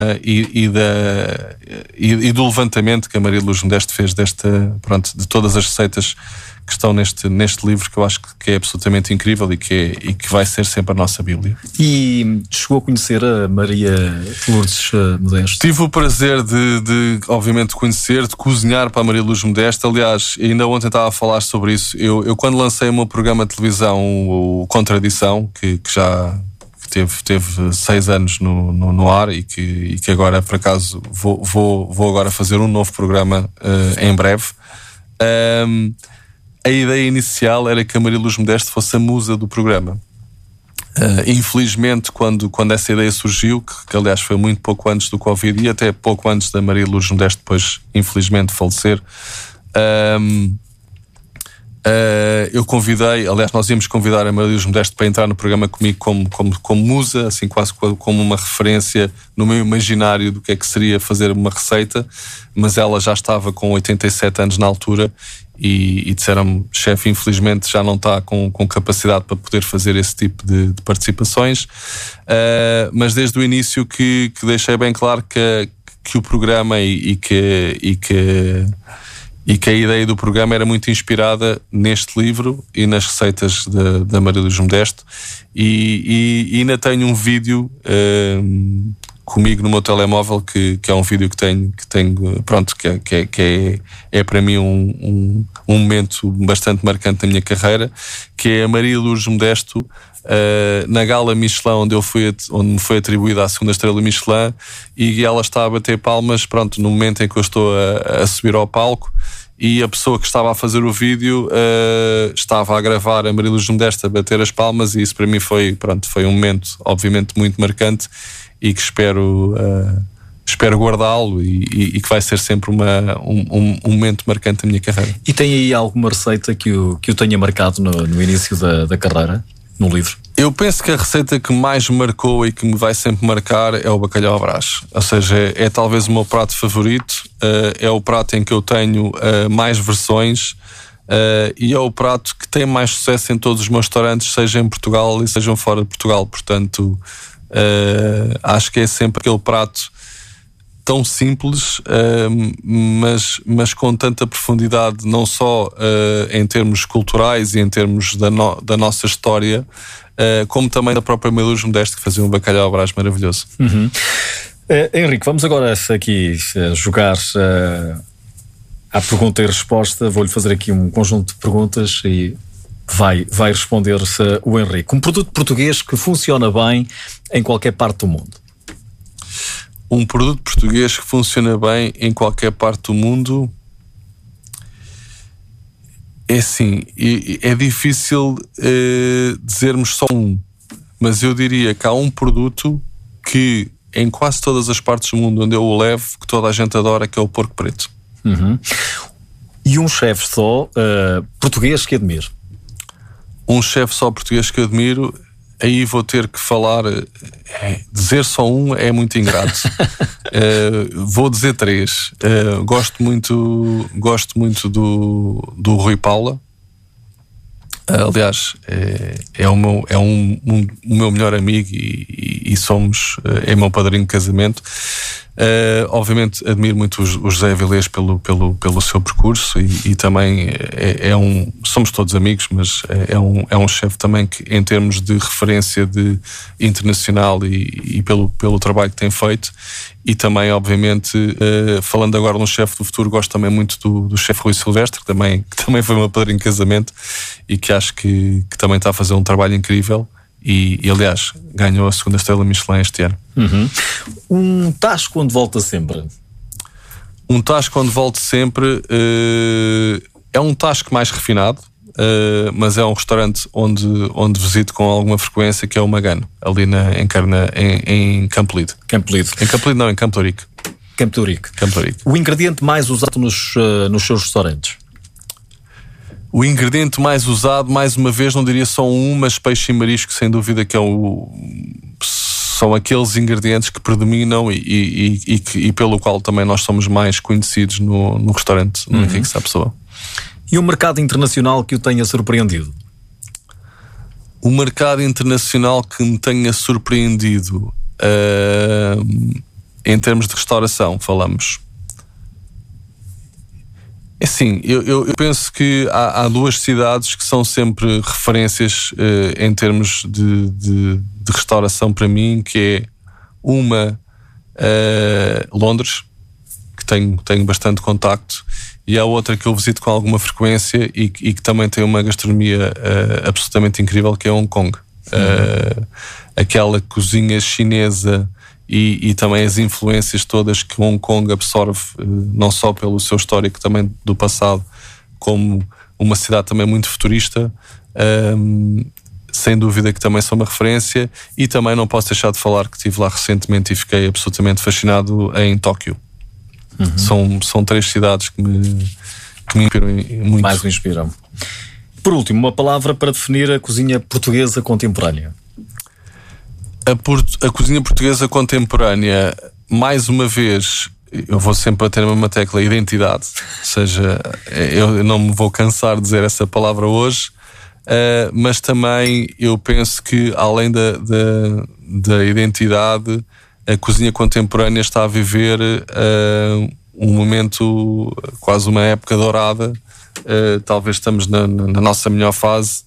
e do levantamento que a Maria Luz Modesto fez de todas as receitas que estão neste livro, que eu acho que é absolutamente incrível e que vai ser sempre a nossa Bíblia. E chegou a conhecer a Maria Lourdes Modesto? Tive o prazer de obviamente conhecer, de cozinhar para a Maria Luz Modesto. Aliás, ainda ontem estava a falar sobre isso. Eu quando lancei o meu programa de televisão, o Contradição, que já teve 6 anos no ar e que agora, por acaso, vou agora fazer um novo programa em breve. A ideia inicial era que a Maria Luz Modesto fosse a musa do programa. Infelizmente, quando essa ideia surgiu, que aliás foi muito pouco antes do Covid e até pouco antes da Maria Luz Modesto depois, infelizmente, falecer, eu convidei, aliás, nós íamos convidar a Maria Luz Modesto para entrar no programa comigo como musa, assim quase como uma referência no meu imaginário do que é que seria fazer uma receita, mas ela já estava com 87 anos na altura e disseram-me: chefe, infelizmente já não está com capacidade para poder fazer esse tipo de participações, mas desde o início que deixei bem claro que o programa e que a ideia do programa era muito inspirada neste livro e nas receitas da Maria Luz Modesto, e ainda tenho um vídeo comigo no meu telemóvel que é um vídeo que tenho pronto, que é para mim um momento bastante marcante da minha carreira, que é a Maria Luz Modesto na Gala Michelin, onde me foi atribuída a 2ª estrela Michelin, e ela está a bater palmas, pronto, no momento em que eu estou a subir ao palco, e a pessoa que estava a fazer o vídeo estava a gravar a Maria Luz Modesto a bater as palmas, e isso para mim foi um momento obviamente muito marcante e que espero guardá-lo e que vai ser sempre um momento marcante da minha carreira. E tem aí alguma receita que o tenha marcado no início da carreira, no livro? Eu penso que a receita que mais me marcou e que me vai sempre marcar é o bacalhau à Brás. Ou seja, é talvez o meu prato favorito, é o prato em que eu tenho mais versões, e é o prato que tem mais sucesso em todos os meus restaurantes, seja em Portugal e sejam fora de Portugal. Portanto, acho que é sempre aquele prato tão simples, mas com tanta profundidade, não só em termos culturais e em termos da nossa história, como também da própria Maria Luz Modesto, que fazia um bacalhau à Brás maravilhoso. Henrique, vamos agora aqui jogar à pergunta e resposta. Vou-lhe fazer aqui um conjunto de perguntas e vai responder-se o Henrique. Um produto português que funciona bem em qualquer parte do mundo. Um produto português que funciona bem em qualquer parte do mundo. É assim, é difícil dizermos só um, mas eu diria que há um produto que em quase todas as partes do mundo onde eu o levo, que toda a gente adora, que é o porco preto. E um chefe só português que admiro? Um chefe só português que eu admiro, aí vou ter que falar, dizer só um é muito ingrato. Vou dizer 3. Gosto muito do Rui Paula. Aliás, é o meu melhor amigo e somos, é meu padrinho de casamento. Obviamente admiro muito o José Avilés pelo seu percurso e também somos todos amigos, mas é um chefe também que, em termos de referência internacional e pelo trabalho que tem feito. E também, obviamente, falando agora de um chefe do futuro, gosto também muito do chefe Rui Silvestre, que também foi meu padrinho de casamento e que acho que também está a fazer um trabalho incrível. E aliás, ganhou a 2ª estrela Michelin este ano. Um tasco onde volta sempre? Um tasco onde volto sempre é um tasco mais refinado, mas é um restaurante onde visito com alguma frequência, que é o Magano, ali em Campo Lido. Campo Lido. Em Campo Lido não, em Campo Torico. Campo Torico. Campo Torico. O ingrediente mais usado nos seus restaurantes? O ingrediente mais usado, mais uma vez, não diria só um, mas peixe e marisco, sem dúvida que são aqueles ingredientes que predominam e pelo qual também nós somos mais conhecidos no restaurante, no Henrique Sá Pessoa. E um mercado internacional que o tenha surpreendido? O mercado internacional que me tenha surpreendido, em termos de restauração, falamos. Assim, eu penso que há duas cidades que são sempre referências em termos de restauração para mim, que é uma Londres, que tenho bastante contacto, e há outra que eu visito com alguma frequência e que também tem uma gastronomia absolutamente incrível, que é Hong Kong. Aquela cozinha chinesa e também as influências todas que Hong Kong absorve, não só pelo seu histórico também do passado, como uma cidade também muito futurista, sem dúvida que também são uma referência. E também não posso deixar de falar que estive lá recentemente e fiquei absolutamente fascinado em Tóquio. São 3 cidades que me inspiram muito. Mais me inspiram. Por último, uma palavra para definir a cozinha portuguesa contemporânea. A cozinha portuguesa contemporânea, mais uma vez, eu vou sempre bater na mesma tecla, identidade. Ou seja, eu não me vou cansar de dizer essa palavra hoje, mas também eu penso que, além da identidade, a cozinha contemporânea está a viver um momento, quase uma época dourada. Talvez estamos na nossa melhor fase.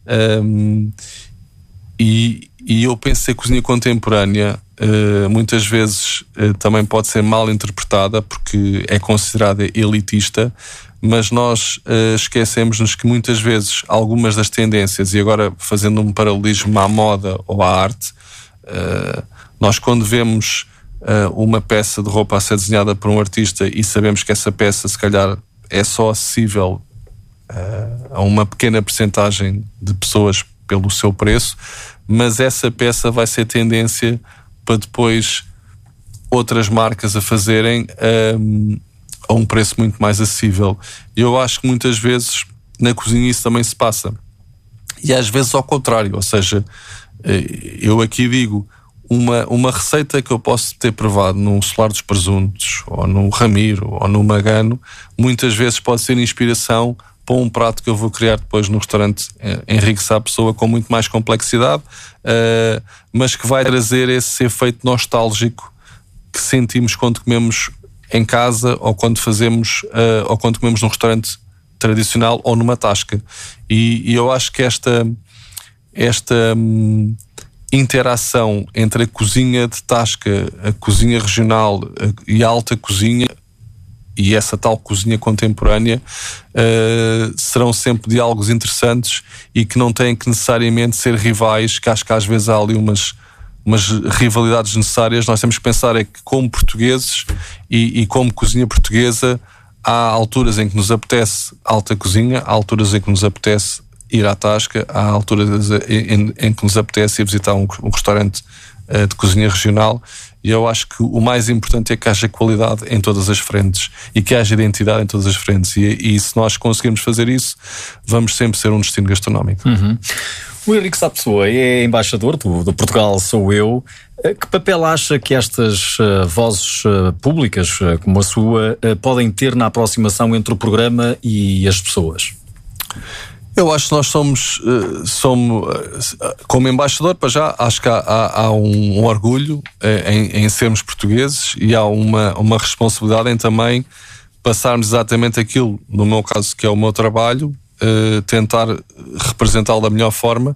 E eu penso que a cozinha contemporânea muitas vezes também pode ser mal interpretada porque é considerada elitista, mas nós esquecemos-nos que muitas vezes algumas das tendências, e agora fazendo um paralelismo à moda ou à arte, nós quando vemos uma peça de roupa a ser desenhada por um artista e sabemos que essa peça se calhar é só acessível a uma pequena percentagem de pessoas pelo seu preço, mas essa peça vai ser tendência para depois outras marcas a fazerem a um preço muito mais acessível. Eu acho que muitas vezes na cozinha isso também se passa, e às vezes ao contrário. Ou seja, eu aqui digo, uma receita que eu posso ter provado no Solar dos Presuntos, ou no Ramiro, ou no Magano, muitas vezes pode ser inspiração para um prato que eu vou criar depois no restaurante, enriquecer a pessoa com muito mais complexidade, mas que vai trazer esse efeito nostálgico que sentimos quando comemos em casa, ou quando ou quando comemos num restaurante tradicional ou numa tasca. E eu acho que esta interação entre a cozinha de tasca, a cozinha regional e a alta cozinha, e essa tal cozinha contemporânea, serão sempre diálogos interessantes e que não têm que necessariamente ser rivais, que acho que às vezes há ali umas rivalidades necessárias. Nós temos que pensar é que, como portugueses e como cozinha portuguesa, há alturas em que nos apetece alta cozinha, há alturas em que nos apetece ir à tasca, há alturas em que nos apetece ir visitar um restaurante de cozinha regional. E eu acho que o mais importante é que haja qualidade em todas as frentes e que haja identidade em todas as frentes. E se nós conseguirmos fazer isso, vamos sempre ser um destino gastronómico. O Henrique Sá Pessoa é embaixador do Portugal Sou Eu. Que papel acha que estas vozes públicas, como a sua, podem ter na aproximação entre o programa e as pessoas? Eu acho que nós somos como embaixador, para já, acho que há um orgulho em sermos portugueses, e há uma responsabilidade em também passarmos exatamente aquilo, no meu caso, que é o meu trabalho, tentar representá-lo da melhor forma,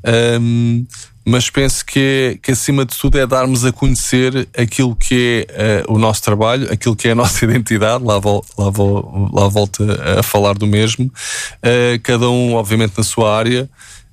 mas penso que acima de tudo é darmos a conhecer aquilo que é o nosso trabalho, aquilo que é a nossa identidade. Lá volto a falar do mesmo, cada um obviamente na sua área,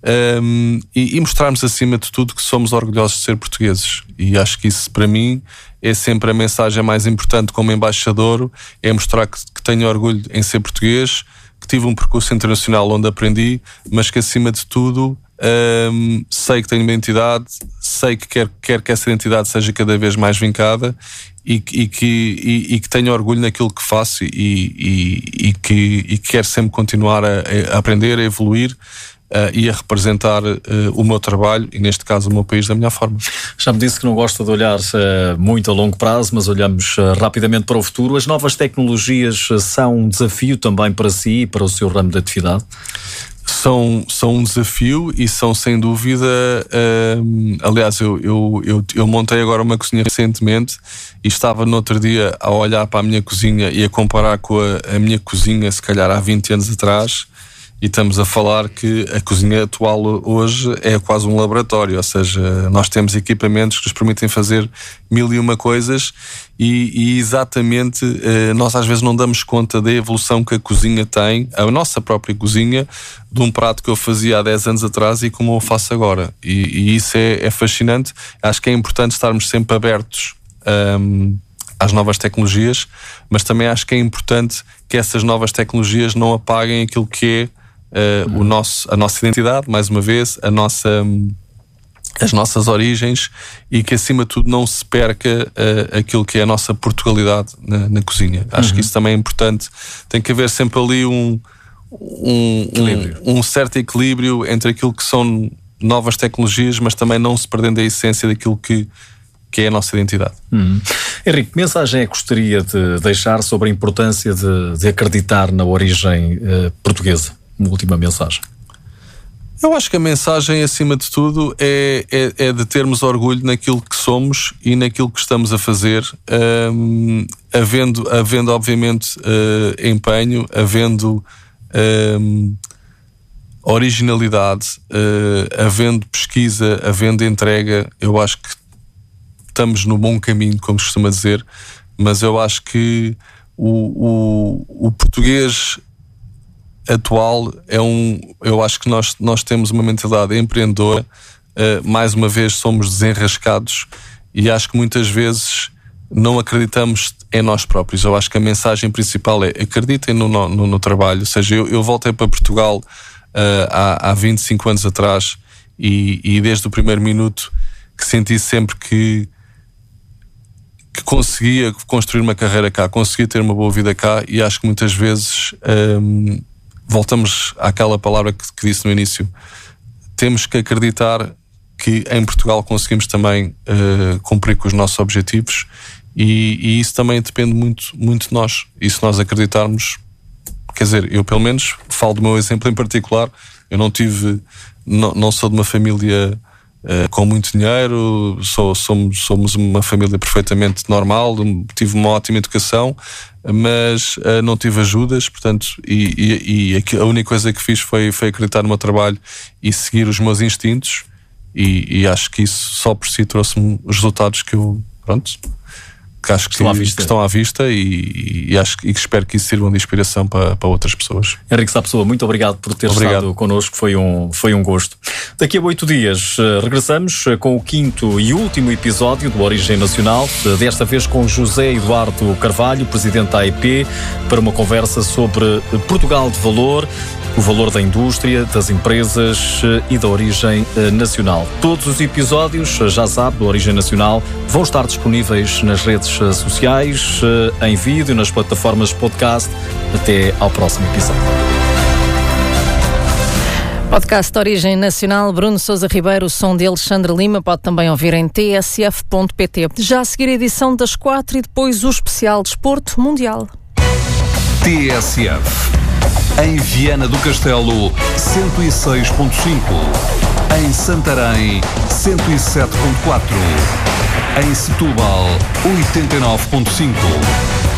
e mostrarmos acima de tudo que somos orgulhosos de ser portugueses. E acho que isso para mim é sempre a mensagem mais importante como embaixador, é mostrar que tenho orgulho em ser português, que tive um percurso internacional onde aprendi, mas que acima de tudo sei que tenho uma identidade, sei que quero que essa identidade seja cada vez mais vincada, e que tenho orgulho naquilo que faço, e que quero sempre continuar a aprender, a evoluir, e a representar o meu trabalho e, neste caso, o meu país da melhor forma. Já me disse que não gosta de olhar muito a longo prazo, mas olhamos rapidamente para o futuro. As novas tecnologias são um desafio também para si e para o seu ramo de atividade? são um desafio e são sem dúvida. Aliás, eu montei agora uma cozinha recentemente e estava no outro dia a olhar para a minha cozinha e a comparar com a minha cozinha, se calhar há 20 anos atrás, e estamos a falar que a cozinha atual hoje é quase um laboratório, ou seja, nós temos equipamentos que nos permitem fazer 1001 coisas e exatamente nós às vezes não damos conta da evolução que a cozinha tem, a nossa própria cozinha, de um prato que eu fazia há 10 anos atrás e como eu faço agora. E isso é fascinante. Acho que é importante estarmos sempre abertos às novas tecnologias, mas também acho que é importante que essas novas tecnologias não apaguem aquilo que é a nossa identidade, mais uma vez, as nossas origens, e que acima de tudo não se perca aquilo que é a nossa Portugalidade na cozinha. Acho que isso também é importante. Tem que haver sempre ali um certo equilíbrio entre aquilo que são novas tecnologias, mas também não se perdendo a essência daquilo que é a nossa identidade. Henrique, que mensagem é que gostaria de deixar sobre a importância de acreditar na origem portuguesa? Uma última mensagem. Eu acho que a mensagem, acima de tudo, é de termos orgulho naquilo que somos e naquilo que estamos a fazer, havendo obviamente empenho, havendo originalidade, havendo pesquisa, havendo entrega. Eu acho que estamos no bom caminho, como se costuma dizer, mas eu acho que o português atual eu acho que nós temos uma mentalidade empreendedora. Mais uma vez somos desenrascados e acho que muitas vezes não acreditamos em nós próprios. Eu acho que a mensagem principal é: acreditem no trabalho. Ou seja, eu voltei para Portugal há 25 anos atrás e desde o primeiro minuto que senti sempre que conseguia construir uma carreira cá, conseguia ter uma boa vida cá, e acho que muitas vezes voltamos àquela palavra que disse no início. Temos que acreditar que em Portugal conseguimos também cumprir com os nossos objetivos, e isso também depende muito, muito de nós. E se nós acreditarmos, quer dizer, eu pelo menos falo do meu exemplo em particular. Eu não sou de uma família com muito dinheiro, somos uma família perfeitamente normal, tive uma ótima educação, mas não tive ajudas, portanto, e a única coisa que fiz foi acreditar no meu trabalho e seguir os meus instintos, e acho que isso só por si trouxe-me os resultados que acho que estão à vista, e acho que espero que isso sirvam de inspiração para outras pessoas. Henrique Sapessoa, muito obrigado por ter estado connosco, foi um gosto. Daqui a 8 dias regressamos com o 5º e último episódio do Origem Nacional, desta vez com José Eduardo Carvalho, presidente da AIP, para uma conversa sobre Portugal de valor, o valor da indústria, das empresas e da origem nacional. Todos os episódios, já sabe, do Origem Nacional, vão estar disponíveis nas redes sociais, em vídeo, nas plataformas podcast. Até ao próximo episódio. Podcast Origem Nacional, Bruno Sousa Ribeiro, o som de Alexandre Lima, pode também ouvir em tsf.pt. Já a seguir a edição das 4 e depois o especial Desporto Mundial. TSF. Em Viana do Castelo, 106.5. Em Santarém, 107.4. Em Setúbal, 89.5.